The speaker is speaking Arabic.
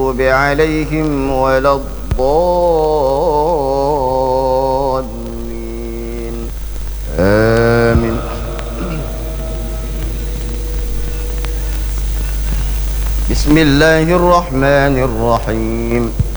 المغضوب عليهم ولا الضالين آمين. بسم الله الرحمن الرحيم.